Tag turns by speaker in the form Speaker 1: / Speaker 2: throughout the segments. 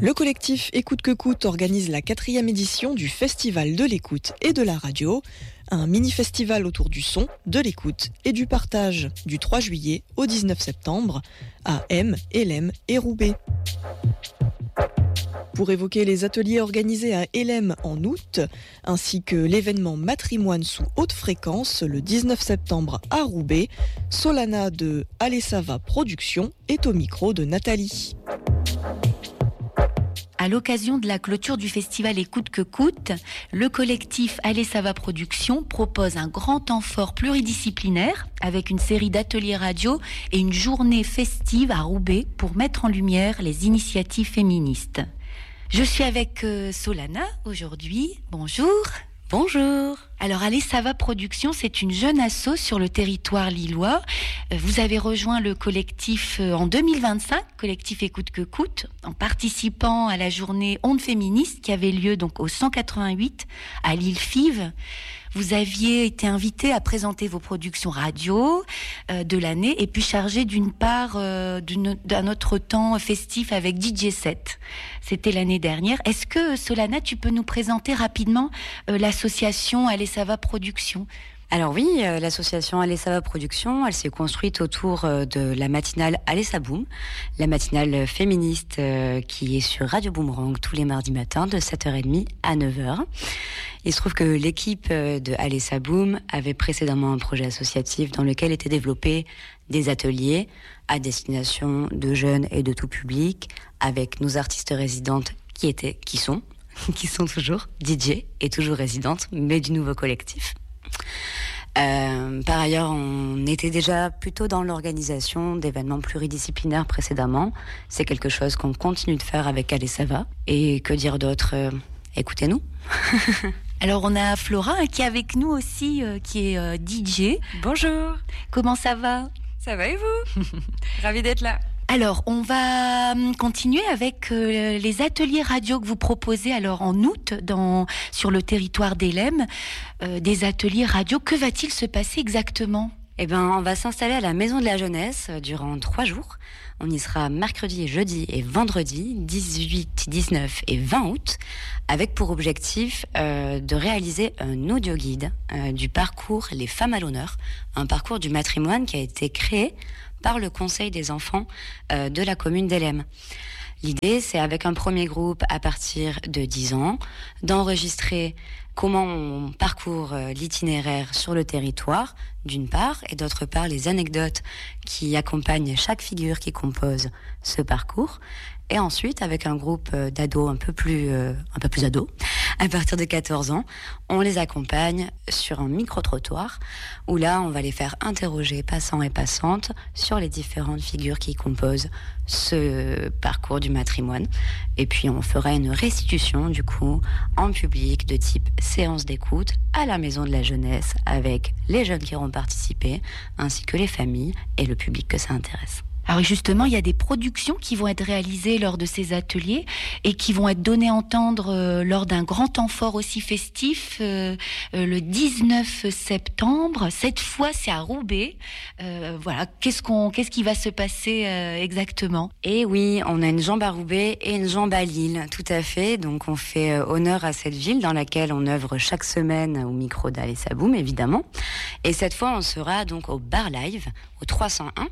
Speaker 1: Le collectif Écoute que coûte organise la 4e édition du Festival de l'écoute et de la radio, un mini-festival autour du son, de l'écoute et du partage du 3 juillet au 19 septembre à M, Hélène et Roubaix. Pour évoquer les ateliers organisés à Hélène en août, ainsi que l'événement Matrimoine sous haute fréquence le 19 septembre à Roubaix, Solana de Allez ça va Productions est au micro de Nathalie.
Speaker 2: À l'occasion de la clôture du festival Écoute que coûte, le collectif Allez ça va Productions propose un grand temps fort pluridisciplinaire avec une série d'ateliers radio et une journée festive à Roubaix pour mettre en lumière les initiatives féministes. Je suis avec Solana aujourd'hui. Bonjour.
Speaker 3: Bonjour.
Speaker 2: Alors Allez ça va Productions, c'est une jeune asso sur le territoire lillois. Vous avez rejoint le collectif en 2025, collectif Écoute que coûte, en participant à la journée Ondes féministes qui avait lieu donc au 188 à l'Île-Five. Vous aviez été invité à présenter vos productions radio de l'année et puis chargé d'une part d'un autre temps festif avec DJ Set. C'était l'année dernière. Est-ce que Solana, tu peux nous présenter rapidement l'association Allez ça va Productions ?
Speaker 3: Alors oui, l'association Allez ça va Productions, elle s'est construite autour de la matinale Allez ça boum, la matinale féministe qui est sur Radio Boomerang tous les mardis matins de 7h30 à 9h. Il se trouve que l'équipe de Allez ça boum avait précédemment un projet associatif dans lequel étaient développés des ateliers à destination de jeunes et de tout public avec nos artistes résidentes qui sont toujours DJ et toujours résidentes, mais du nouveau collectif. Par ailleurs, on était déjà plutôt dans l'organisation d'événements pluridisciplinaires précédemment. C'est quelque chose qu'on continue de faire avec Allez ça va. Et que dire d'autre ? Écoutez-nous.
Speaker 2: Alors on a Flora qui est avec nous aussi, qui est DJ.
Speaker 4: Bonjour.
Speaker 2: Comment ça va ?
Speaker 4: Ça va et vous ? Ravie d'être là.
Speaker 2: Alors, on va continuer avec les ateliers radio que vous proposez alors en août sur le territoire d'Hélène. Des ateliers radio, que va-t-il se passer exactement ?
Speaker 3: Eh ben, on va s'installer à la Maison de la Jeunesse durant 3 jours. On y sera mercredi, jeudi et vendredi, 18, 19 et 20 août, avec pour objectif de réaliser un audio guide du parcours Les Femmes à l'honneur, un parcours du matrimoine qui a été créé par le Conseil des enfants de la commune d'Hélène. L'idée, c'est avec un premier groupe à partir de 10 ans, d'enregistrer comment on parcourt l'itinéraire sur le territoire, d'une part, et d'autre part, les anecdotes qui accompagnent chaque figure qui compose ce parcours. Et ensuite, avec un groupe d'ados un peu plus ados, à partir de 14 ans, on les accompagne sur un micro-trottoir où là, on va les faire interroger passants et passantes sur les différentes figures qui composent ce parcours du matrimoine. Et puis, on fera une restitution, du coup, en public de type séance d'écoute à la Maison de la Jeunesse avec les jeunes qui auront participé, ainsi que les familles et le public que ça intéresse.
Speaker 2: Alors justement, il y a des productions qui vont être réalisées lors de ces ateliers et qui vont être données à entendre lors d'un grand temps fort aussi festif le 19 septembre. Cette fois, c'est à Roubaix. Voilà, qu'est-ce qui va se passer exactement ?
Speaker 3: Et oui, on a une jambe à Roubaix et une jambe à Lille, tout à fait. Donc on fait honneur à cette ville dans laquelle on œuvre chaque semaine au micro d'Allez ça boum, évidemment. Et cette fois, on sera donc au Bar Live, au 301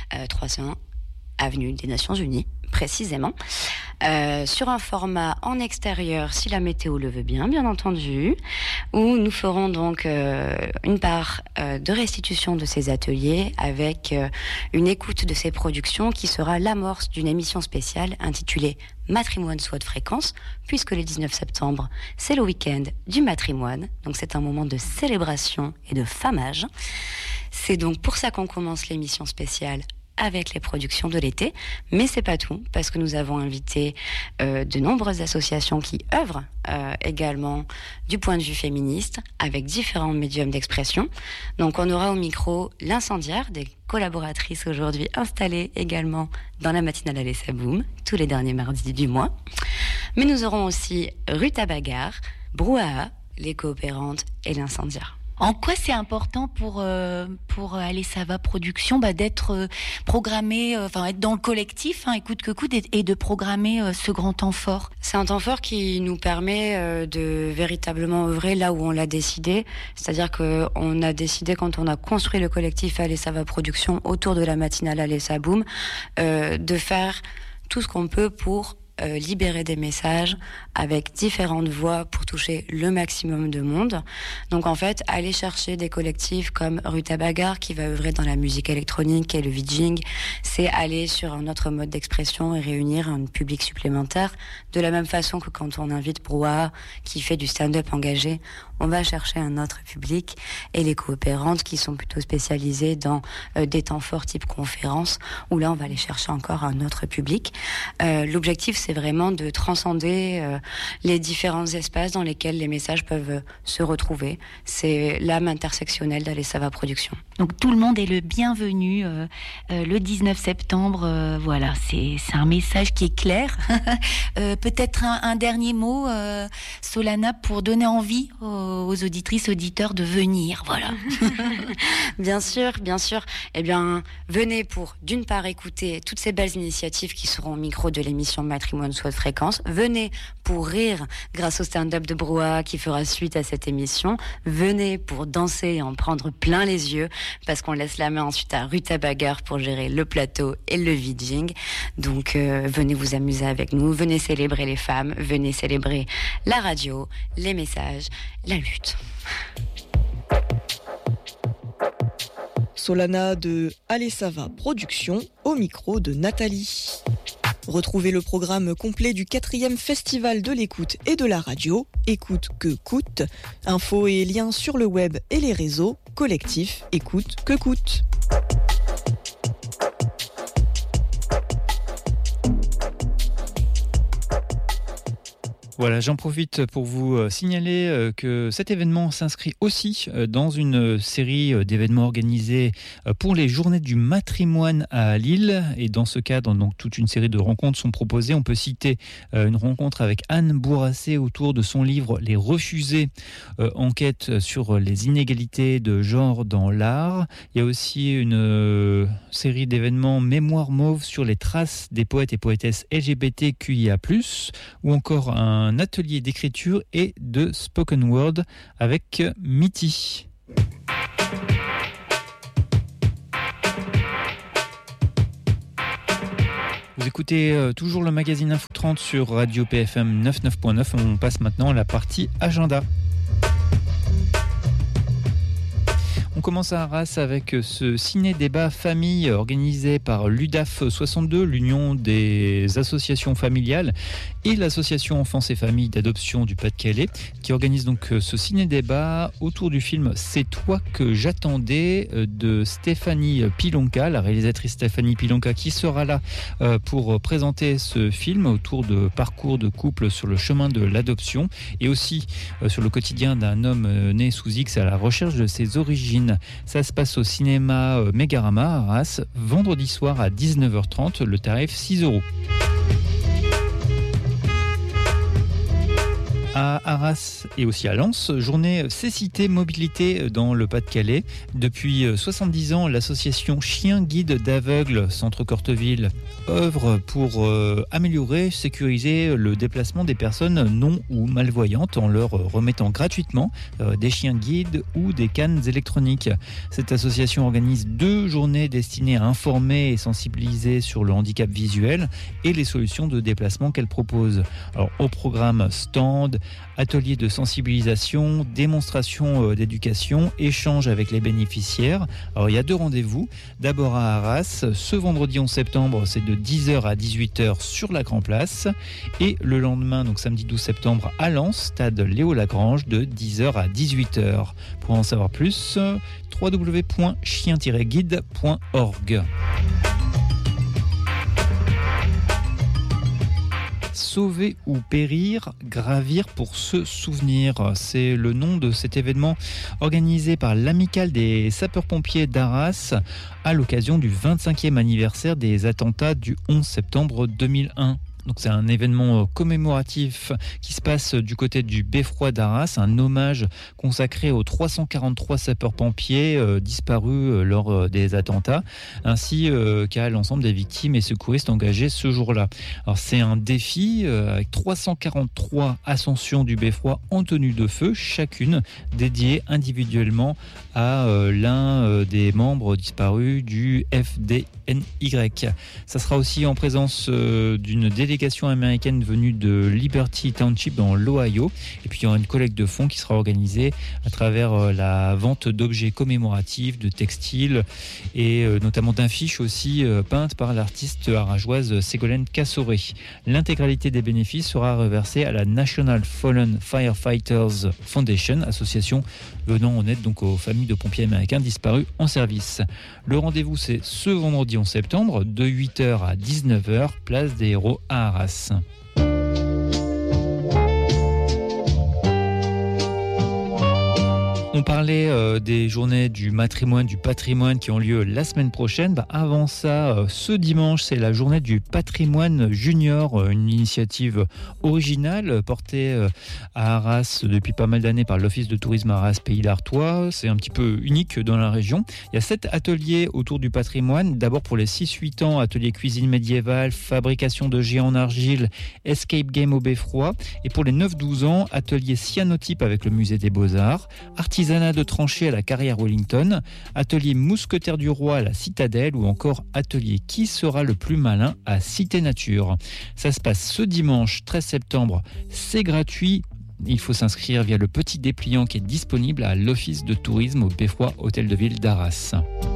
Speaker 3: avenue des Nations Unies, précisément, sur un format en extérieur, si la météo le veut bien entendu, où nous ferons donc une part de restitution de ces ateliers avec une écoute de ces productions qui sera l'amorce d'une émission spéciale intitulée Matrimoine sous haute fréquence, puisque le 19 septembre, c'est le week-end du matrimoine, donc c'est un moment de célébration et de famage. C'est donc pour ça qu'on commence l'émission spéciale avec les productions de l'été, mais c'est pas tout, parce que nous avons invité de nombreuses associations qui œuvrent également du point de vue féministe, avec différents médiums d'expression. Donc on aura au micro l'Incendiaire, des collaboratrices aujourd'hui installées également dans la matinale Allez ça boum, tous les derniers mardis du mois. Mais nous aurons aussi Ruta Bagarre, Brouhaha, les coopérantes et l'Incendiaire.
Speaker 2: En quoi c'est important pour Allez ça va production d'être programmé, être dans le collectif, écoute que coûte, et de programmer ce grand temps fort.
Speaker 3: C'est un temps fort qui nous permet de véritablement œuvrer là où on l'a décidé. C'est-à-dire qu'on a décidé, quand on a construit le collectif Allez ça va production autour de la matinale Allez ça boum, de faire tout ce qu'on peut pour libérer des messages avec différentes voix pour toucher le maximum de monde. Donc en fait, aller chercher des collectifs comme Ruta Bagar qui va œuvrer dans la musique électronique et le VJing, c'est aller sur un autre mode d'expression et réunir un public supplémentaire. De la même façon que quand on invite Brouhaha qui fait du stand-up engagé, on va chercher un autre public, et les coopérantes qui sont plutôt spécialisées dans des temps forts type conférence, où là on va aller chercher encore un autre public. L'objectif, c'est vraiment de transcender les différents espaces dans lesquels les messages peuvent se retrouver. C'est l'âme intersectionnelle d'Allez ça va production.
Speaker 2: Donc tout le monde est le bienvenu le 19 septembre. Voilà, c'est un message qui est clair. Peut-être un dernier mot, Solana, pour donner envie aux auditrices, auditeurs de venir. Voilà.
Speaker 3: Bien sûr. Eh bien, venez pour, d'une part, écouter toutes ces belles initiatives qui seront au micro de l'émission Matrimoine Soit de Fréquence. Venez pour rire grâce au stand-up de Brouhaha qui fera suite à cette émission. Venez pour danser et en prendre plein les yeux, parce qu'on laisse la main ensuite à Ruta Bagar pour gérer le plateau et le VJing. Donc venez vous amuser avec nous, venez célébrer les femmes, venez célébrer la radio, les messages, la lutte.
Speaker 1: Solana de Allez ça va production au micro de Nathalie. Retrouvez le programme complet du 4e Festival de l'écoute et de la radio, Écoute que coûte. Infos et liens sur le web et les réseaux, collectif Écoute que coûte.
Speaker 5: Voilà, j'en profite pour vous signaler que cet événement s'inscrit aussi dans une série d'événements organisés pour les Journées du Matrimoine à Lille. Et dans ce cadre, donc, toute une série de rencontres sont proposées. On peut citer une rencontre avec Anne Bourrassé autour de son livre « Les Refusés », enquête sur les inégalités de genre dans l'art. Il y a aussi une série d'événements Mémoire Mauve sur les traces des poètes et poétesses LGBTQIA+, ou encore un atelier d'écriture et de spoken word avec Mitty. Vous écoutez toujours le magazine Info 30 sur Radio PFM 99.9. On passe maintenant à la partie agenda. On commence à Arras avec ce ciné-débat famille organisé par l'UDAF 62, l'Union des associations familiales, et l'association Enfance et Familles d'adoption du Pas-de-Calais, qui organise donc ce ciné-débat autour du film « C'est toi que j'attendais » de Stéphanie Pilonka, la réalisatrice Stéphanie Pilonka, qui sera là pour présenter ce film autour de parcours de couple sur le chemin de l'adoption, et aussi sur le quotidien d'un homme né sous X à la recherche de ses origines. Ça se passe au cinéma Mégarama à Arras, vendredi soir à 19h30, le tarif 6 €. À Arras et aussi à Lens, journée Cécité Mobilité dans le Pas-de-Calais. Depuis 70 ans, l'association Chien Guide d'Aveugles Centre Corteville œuvre pour améliorer, sécuriser le déplacement des personnes non ou malvoyantes en leur remettant gratuitement des chiens guides ou des cannes électroniques. Cette association organise 2 journées destinées à informer et sensibiliser sur le handicap visuel et les solutions de déplacement qu'elle propose. Alors, au programme stand, ateliers de sensibilisation, démonstration d'éducation, échange avec les bénéficiaires. Alors il y a 2 rendez-vous. D'abord à Arras, ce vendredi 11 septembre, c'est de 10h à 18h sur la Grand Place. Et le lendemain, donc samedi 12 septembre, à Lens, stade Léo Lagrange, de 10h à 18h. Pour en savoir plus, www.chien-guide.org. Sauver ou périr, gravir pour se souvenir. C'est le nom de cet événement organisé par l'Amicale des sapeurs-pompiers d'Arras à l'occasion du 25e anniversaire des attentats du 11 septembre 2001. Donc c'est un événement commémoratif qui se passe du côté du beffroi d'Arras, un hommage consacré aux 343 sapeurs-pompiers disparus lors des attentats, ainsi qu'à l'ensemble des victimes et secouristes engagés ce jour-là. Alors c'est un défi avec 343 ascensions du beffroi en tenue de feu, chacune dédiée individuellement à l'un des membres disparus du FDNY. Ça sera aussi en présence d'une délégation américaine venue de Liberty Township dans l'Ohio. Et puis il y aura une collecte de fonds qui sera organisée à travers la vente d'objets commémoratifs, de textiles et notamment d'affiches aussi peintes par l'artiste arageoise Ségolène Cassoré. L'intégralité des bénéfices sera reversée à la National Fallen Firefighters Foundation, association venant en aide donc aux familles de pompiers américains disparus en service. Le rendez-vous c'est ce vendredi 11 septembre de 8h à 19h, place des Héros à Arras. On parlait des journées du patrimoine qui ont lieu la semaine prochaine. Avant ça, ce dimanche, c'est la journée du patrimoine junior, une initiative originale portée à Arras depuis pas mal d'années par l'Office de tourisme Arras Pays d'Artois. C'est un petit peu unique dans la région. Il y a 7 ateliers autour du patrimoine. D'abord pour les 6-8 ans, atelier cuisine médiévale, fabrication de géants en argile, escape game au beffroi. Et pour les 9-12 ans, atelier cyanotype avec le musée des Beaux-Arts, artisanat de tranchée à la carrière Wellington, atelier mousquetaire du roi à la citadelle ou encore atelier qui sera le plus malin à Cité Nature. Ça se passe ce dimanche 13 septembre, c'est gratuit. Il faut s'inscrire via le petit dépliant qui est disponible à l'Office de tourisme au Beffroi Hôtel de Ville d'Arras.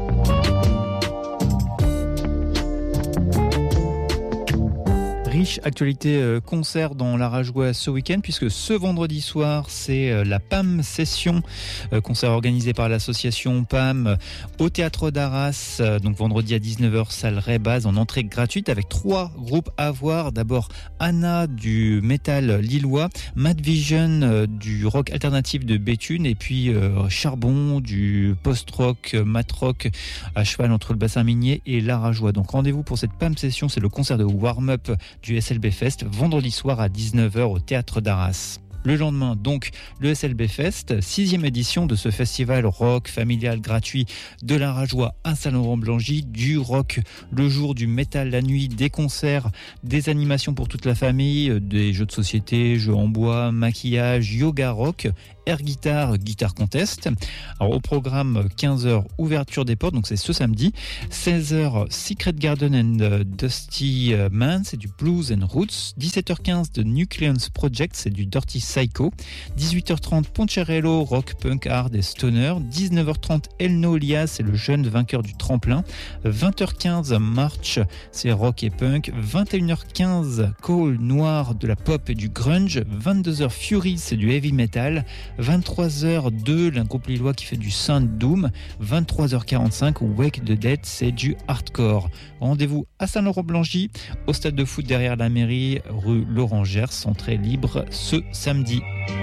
Speaker 5: Riche actualité concert dans l'Arageois ce week-end, puisque ce vendredi soir c'est la PAM Session, concert organisé par l'association PAM au Théâtre d'Arras, donc vendredi à 19h, salle Ray-Baz, en entrée gratuite, avec 3 groupes à voir. D'abord Anna du métal lillois, Mad Vision du rock alternatif de Béthune, et puis Charbon du post-rock, mat-rock à cheval entre le bassin minier et l'Arageois. Donc rendez-vous pour cette PAM Session, c'est le concert de warm-up du SLB Fest, vendredi soir à 19h au Théâtre d'Arras. Le lendemain, donc, le SLB Fest, 6e édition de ce festival rock familial gratuit de l'Arageois à Saint-Laurent-Blangy, du rock le jour, du métal la nuit, des concerts, des animations pour toute la famille, des jeux de société, jeux en bois, maquillage, yoga rock, air guitare, guitare contest. Alors au programme 15h, ouverture des portes, donc c'est ce samedi. 16h, Secret Garden and Dusty Man, c'est du blues and roots. 17h15, The Nucleons Project, c'est du dirty psycho. 18h30, Poncherello, rock, punk, hard et stoner. 19h30, Elno Lias, c'est le jeune vainqueur du tremplin. 20h15, March, c'est rock et punk. 21h15, Call, noir, de la pop et du grunge. 22h, Fury, c'est du heavy metal. 23h02, un groupe lillois qui fait du synth doom. 23h45, Wake the Dead, c'est du hardcore. Rendez-vous à Saint-Laurent-Blangy, au stade de foot derrière la mairie, rue Laurent Gers, entrée libre ce samedi.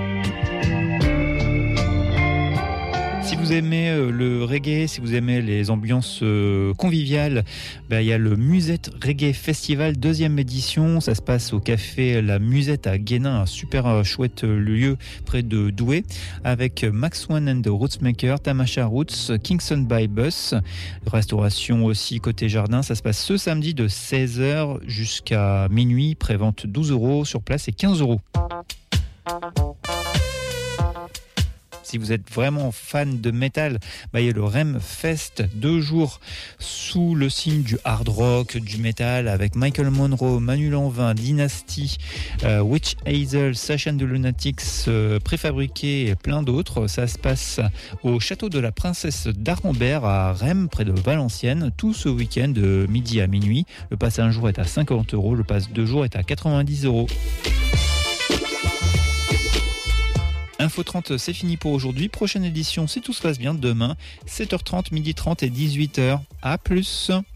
Speaker 5: Si vous aimez le reggae, si vous aimez les ambiances conviviales, il y a le Musette Reggae Festival 2e édition. Ça se passe au café La Musette à Guénin, un super chouette lieu près de Douai, avec Max One and the Rootsmaker, Tamasha Roots, Kingston by Bus. Restauration aussi côté jardin. Ça se passe ce samedi de 16h jusqu'à minuit. Prévente 12 €, sur place et 15 €. Si vous êtes vraiment fan de métal, il y a le REM Fest, 2 jours sous le signe du hard rock, du métal, avec Michael Monroe, Manu Lanvin, Dynasty, Witch Hazel, Sacha and the Lunatics, Préfabriqué et plein d'autres. Ça se passe au château de la Princesse d'Arambert à Rem, près de Valenciennes, tout ce week-end de midi à minuit. Le pass 1 jour est à 50 €, le pass 2 jours est à 90 €. Info 30, c'est fini pour aujourd'hui. Prochaine édition, si tout se passe bien, demain, 7h30, 12h30 et 18h. À plus.